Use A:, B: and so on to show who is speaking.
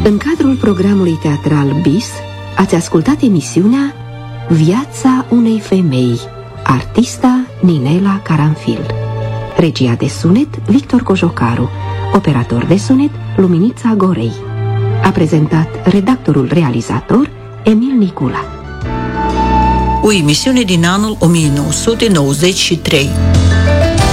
A: În cadrul programului teatral BIS ați ascultat emisiunea Viața unei femei, artista Ninela Caranfil. Regia de sunet Victor Cojocaru, operator de sunet Luminița Gorei. A prezentat redactorul realizator Emil Nicula.
B: O emisiune din anul 1993.